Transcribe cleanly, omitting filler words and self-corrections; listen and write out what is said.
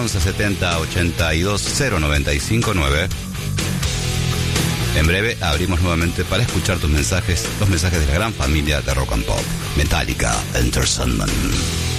11 70 82 095 9. En breve abrimos nuevamente para escuchar tus mensajes, los mensajes de la gran familia de Rock and Pop. Metallica, Enter Sandman.